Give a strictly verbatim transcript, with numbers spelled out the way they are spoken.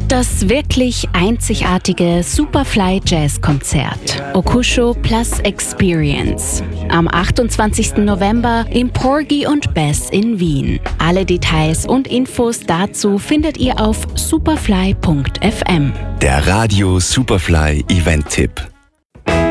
Das wirklich einzigartige Superfly Jazz Konzert Okusho Plus Experience am achtundzwanzigsten November im Porgy und Bess in Wien. Alle Details und Infos dazu findet ihr auf superfly punkt f m. Der Radio Superfly Event-Tipp.